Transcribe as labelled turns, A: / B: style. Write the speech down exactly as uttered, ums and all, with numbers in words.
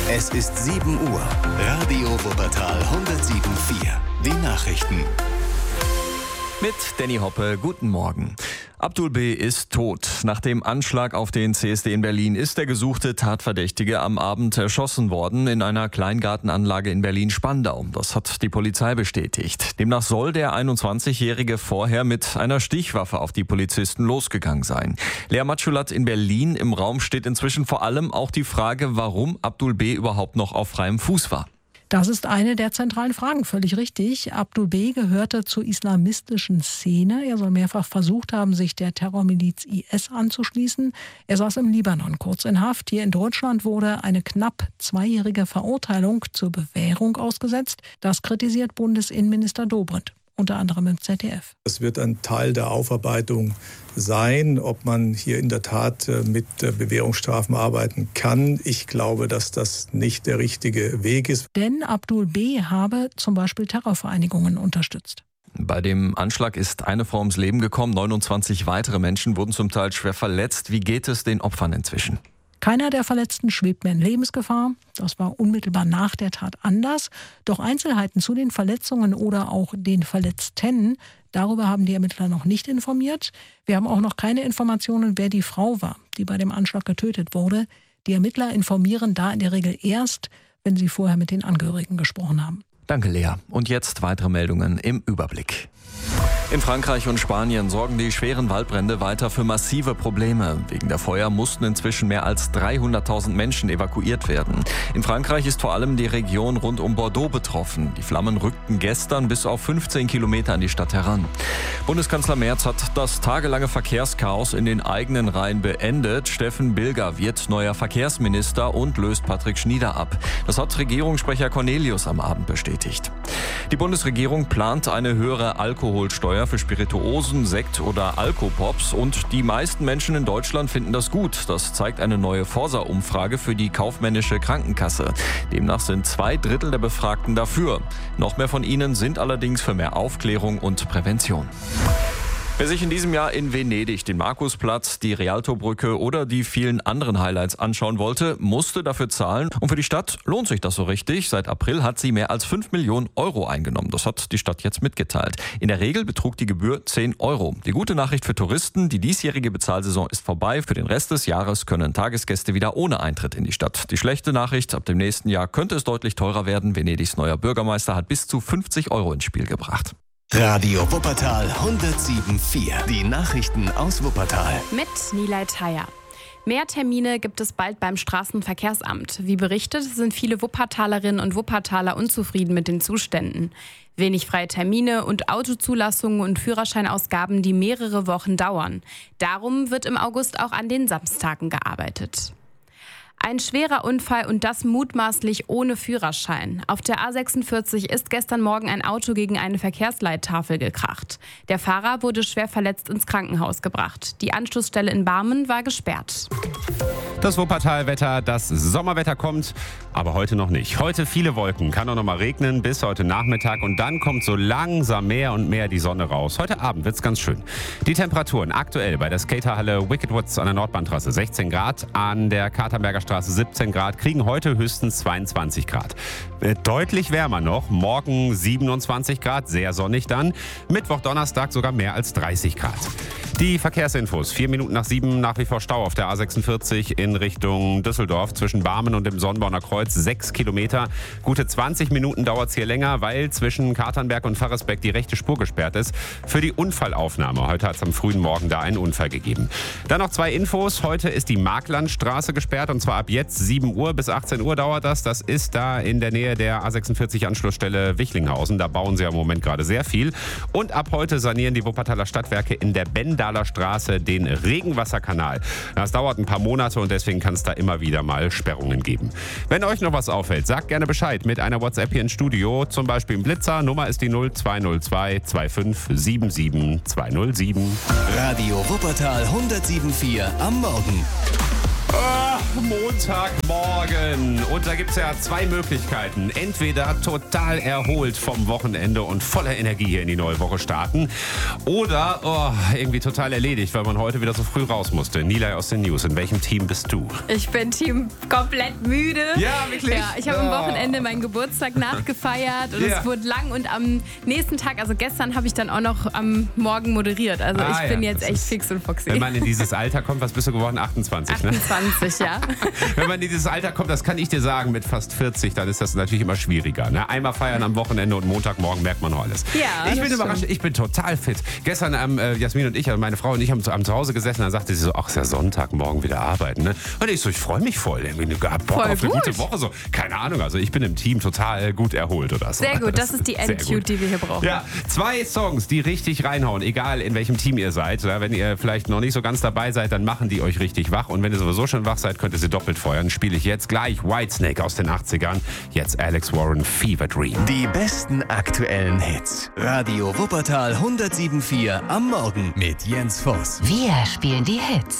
A: Es ist sieben Uhr. Radio Wuppertal hundertsieben Komma vier. Die Nachrichten.
B: Mit Danny Hoppe, guten Morgen. Abdul B. ist tot. Nach dem Anschlag auf den C S D in Berlin ist der gesuchte Tatverdächtige am Abend erschossen worden in einer Kleingartenanlage in Berlin-Spandau. Das hat die Polizei bestätigt. Demnach soll der einundzwanzigjährige vorher mit einer Stichwaffe auf die Polizisten losgegangen sein. Lea Matschulat in Berlin. Im Raum steht inzwischen vor allem auch die Frage, warum Abdul B. überhaupt noch auf freiem Fuß war.
C: Das ist eine der zentralen Fragen, völlig richtig. Abdul B. gehörte zur islamistischen Szene. Er soll mehrfach versucht haben, sich der Terrormiliz I S anzuschließen. Er saß im Libanon kurz in Haft. Hier in Deutschland wurde eine knapp zweijährige Verurteilung zur Bewährung ausgesetzt. Das kritisiert Bundesinnenminister Dobrindt, unter anderem im Z D F.
D: Es wird ein Teil der Aufarbeitung sein, ob man hier in der Tat mit Bewährungsstrafen arbeiten kann. Ich glaube, dass das nicht der richtige Weg ist.
C: Denn Abdul B. habe zum Beispiel Terrorvereinigungen unterstützt.
B: Bei dem Anschlag ist eine Frau ums Leben gekommen, neunundzwanzig weitere Menschen wurden zum Teil schwer verletzt. Wie geht es den Opfern inzwischen?
C: Keiner der Verletzten schwebt mehr in Lebensgefahr. Das war unmittelbar nach der Tat anders. Doch Einzelheiten zu den Verletzungen oder auch den Verletzten, darüber haben die Ermittler noch nicht informiert. Wir haben auch noch keine Informationen, wer die Frau war, die bei dem Anschlag getötet wurde. Die Ermittler informieren da in der Regel erst, wenn sie vorher mit den Angehörigen gesprochen haben.
B: Danke, Lea. Und jetzt weitere Meldungen im Überblick. In Frankreich und Spanien sorgen die schweren Waldbrände weiter für massive Probleme. Wegen der Feuer mussten inzwischen mehr als dreihunderttausend Menschen evakuiert werden. In Frankreich ist vor allem die Region rund um Bordeaux betroffen. Die Flammen rückten gestern bis auf fünfzehn Kilometer an die Stadt heran. Bundeskanzler Merz hat das tagelange Verkehrschaos in den eigenen Reihen beendet. Steffen Bilger wird neuer Verkehrsminister und löst Patrick Schnieder ab. Das hat Regierungssprecher Cornelius am Abend bestätigt. Die Bundesregierung plant eine höhere Alkoholsteuer für Spirituosen, Sekt oder Alkopops und die meisten Menschen in Deutschland finden das gut. Das zeigt eine neue Forsa-Umfrage für die kaufmännische Krankenkasse. Demnach sind zwei Drittel der Befragten dafür. Noch mehr von ihnen sind allerdings für mehr Aufklärung und Prävention. Wer sich in diesem Jahr in Venedig den Markusplatz, die Rialtobrücke oder die vielen anderen Highlights anschauen wollte, musste dafür zahlen. Und für die Stadt lohnt sich das so richtig. Seit April hat sie mehr als fünf Millionen Euro eingenommen. Das hat die Stadt jetzt mitgeteilt. In der Regel betrug die Gebühr zehn Euro. Die gute Nachricht für Touristen, die diesjährige Bezahlsaison ist vorbei. Für den Rest des Jahres können Tagesgäste wieder ohne Eintritt in die Stadt. Die schlechte Nachricht, ab dem nächsten Jahr könnte es deutlich teurer werden. Venedigs neuer Bürgermeister hat bis zu fünfzig Euro ins Spiel gebracht.
A: Radio Wuppertal hundertsieben Komma vier. Die Nachrichten aus Wuppertal.
E: Mit Nilay Thayer. Mehr Termine gibt es bald beim Straßenverkehrsamt. Wie berichtet, sind viele Wuppertalerinnen und Wuppertaler unzufrieden mit den Zuständen. Wenig freie Termine und Autozulassungen und Führerscheinausgaben, die mehrere Wochen dauern. Darum wird im August auch an den Samstagen gearbeitet. Ein schwerer Unfall und das mutmaßlich ohne Führerschein. Auf der A sechsundvierzig ist gestern Morgen ein Auto gegen eine Verkehrsleittafel gekracht. Der Fahrer wurde schwer verletzt ins Krankenhaus gebracht. Die Anschlussstelle in Barmen war gesperrt.
F: Das Wuppertal-Wetter, das Sommerwetter kommt, aber heute noch nicht. Heute viele Wolken, kann auch noch mal regnen bis heute Nachmittag und dann kommt so langsam mehr und mehr die Sonne raus. Heute Abend wird's ganz schön. Die Temperaturen aktuell bei der Skaterhalle Wicked Woods an der Nordbahntrasse sechzehn Grad, an der Katernberger Straße siebzehn Grad, kriegen heute höchstens zweiundzwanzig Grad. Deutlich wärmer noch, morgen siebenundzwanzig Grad, sehr sonnig dann. Mittwoch, Donnerstag sogar mehr als dreißig Grad. Die Verkehrsinfos, vier Minuten nach sieben, nach wie vor Stau auf der A sechsundvierzig in Richtung Düsseldorf zwischen Barmen und dem Sonnenborner Kreuz, sechs Kilometer. Gute zwanzig Minuten dauert es hier länger, weil zwischen Katernberg und Farresbeck die rechte Spur gesperrt ist. Für die Unfallaufnahme, heute hat es am frühen Morgen da einen Unfall gegeben. Dann noch zwei Infos, heute ist die Marklandstraße gesperrt und zwar ab jetzt sieben Uhr bis achtzehn Uhr dauert das. Das ist da in der Nähe der A sechsundvierzig Anschlussstelle Wichlinghausen, da bauen sie ja im Moment gerade sehr viel. Und ab heute sanieren die Wuppertaler Stadtwerke in der Bendaler Straße den Regenwasserkanal. Das dauert ein paar Monate und deswegen kann es da immer wieder mal Sperrungen geben. Wenn euch noch was auffällt, sagt gerne Bescheid mit einer WhatsApp hier ins Studio, zum Beispiel im Blitzer. Nummer ist die null zwei null zwei zwei fünf sieben sieben zwei null sieben.
A: Radio Wuppertal hundertsieben Komma vier am Morgen.
F: Ah! Montagmorgen. Und da gibt es ja zwei Möglichkeiten. Entweder total erholt vom Wochenende und voller Energie hier in die neue Woche starten. Oder oh, irgendwie total erledigt, weil man heute wieder so früh raus musste. Nilay aus den News, in welchem Team bist du?
E: Ich bin Team komplett müde.
F: Ja, wirklich?
E: Ja, ich habe
F: oh.
E: am Wochenende meinen Geburtstag nachgefeiert und
F: ja.
E: es wurde lang. Und am nächsten Tag, also gestern, habe ich dann auch noch am Morgen moderiert. Also
F: ah,
E: ich bin
F: ja,
E: jetzt echt fix und foxy.
F: Wenn man in dieses Alter kommt, was bist du geworden? achtundzwanzig,
E: achtundzwanzig,
F: ne?
E: ja.
F: Wenn man in dieses Alter kommt, das kann ich dir sagen, mit fast vierzig, dann ist das natürlich immer schwieriger. Ne? Einmal feiern am Wochenende und Montagmorgen merkt man noch alles.
E: Ja,
F: ich bin überrascht, ich bin total fit. Gestern haben ähm, Jasmin und ich, also meine Frau und ich, haben zu, haben zu Hause gesessen, dann sagte sie so, ach, ist ja Sonntag, morgen wieder arbeiten. Ne? Und ich so, ich freue mich voll. Irgendwie hab Bock
E: Voll
F: auf eine
E: gut.
F: gute Woche. So. Keine Ahnung, also ich bin im Team total gut erholt oder so.
E: Sehr gut, das ist die
F: sehr
E: Attitude,
F: gut.
E: die wir hier brauchen.
F: Ja, zwei Songs, die richtig reinhauen, egal in welchem Team ihr seid. Ja, wenn ihr vielleicht noch nicht so ganz dabei seid, dann machen die euch richtig wach. Und wenn ihr sowieso schon wach seid, könnt ihr sie doppelt feuern. Spiele ich jetzt gleich Whitesnake aus den achtzigern. Jetzt Alex Warren, Fever Dream.
A: Die besten aktuellen Hits. Radio Wuppertal hundertsieben Komma vier am Morgen mit Jens Voss.
G: Wir spielen die Hits.